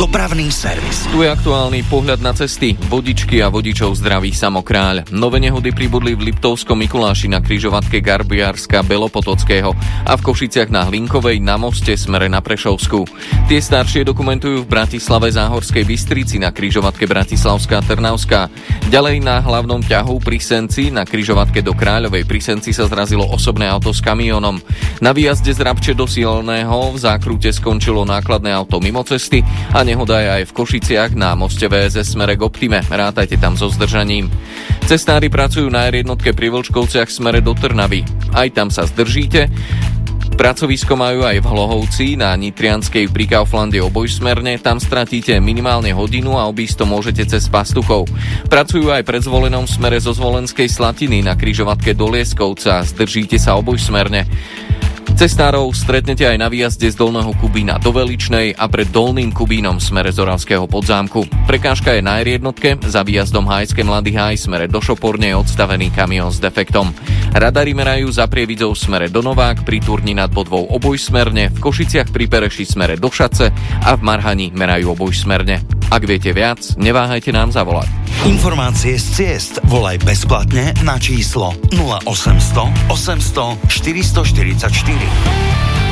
Dopravný servis. Tu je aktuálny pohľad na cesty. Vodičky a vodičov zdraví Samokráľ. Nové nehody pribudli v Liptovskom Mikuláši na križovatke Garbiarska Belopotockého a v Košiciach na Hlinkovej na moste smere na Prešovsku. Tie staršie dokumentujú v Bratislave Záhorskej Bystrici na križovatke Bratislavská Trnavská. Ďalej na hlavnom ťahu pri Senci na križovatke do Kráľovej pri Senci sa zrazilo osobné auto s kamiónom. Na výjazde z Rabče do Silného v zákrute skončilo nákladné auto mimo cesty a nehoda je aj v Košiciach na moste VSS smere k Optime. Rátajte tam so zdržaním. Cestári pracujú na R1 pri Vlčkovciach smere do Trnavy. Aj tam sa zdržíte. Pracovisko majú aj v Hlohovci na Nitrianskej pri Kauflande obojsmerne. Tam stratíte minimálne hodinu a obísť to môžete cez Pastuchov. Pracujú aj pred Zvolenom smere zo Zvolenskej Slatiny na križovatke do Lieskovca. Zdržíte sa obojsmerne. Cestárov stretnete aj na výjazde z Dolného Kubína do Veličnej a pred Dolným Kubínom smere z Oravského Podzámku. Prekážka je na R1, za výjazdom Hájske Mladý Háj smere do Šoporne je odstavený kamión s defektom. Radary merajú za Prievidzou smere do Novák, pri Turni nad Bodvou obojsmerne, v Košiciach pri Pereši smere do Šace a v Marhani merajú obojsmerne. Ak viete viac, neváhajte nám zavolať. Informácie z ciest volaj bezplatne na číslo 0800 800 444.